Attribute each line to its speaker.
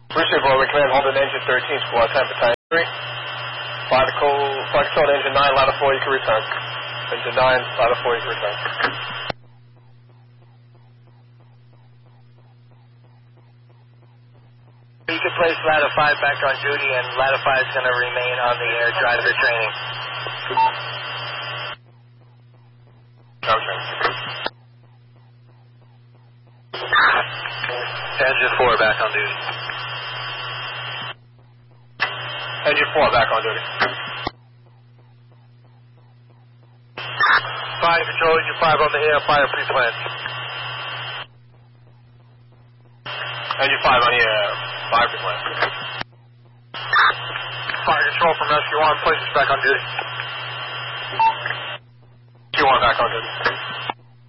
Speaker 1: Receive over command, hold an engine 13, squad time, battalion 3. Flight control to engine 9, ladder 4, you can return. Engine 9, ladder 4, you can return.
Speaker 2: You can place ladder 5 back on duty, and ladder 5 is going to remain on the air driver training.
Speaker 1: Okay.
Speaker 2: Engine 4 back on duty.
Speaker 1: Engine 4 back on duty.
Speaker 2: Fire control, engine 5 on the air, fire pre-plan.
Speaker 1: Engine 5 on the air, fire pre-plan.
Speaker 2: Fire control from Rescue 1, places back on duty.
Speaker 1: Q1 back on duty.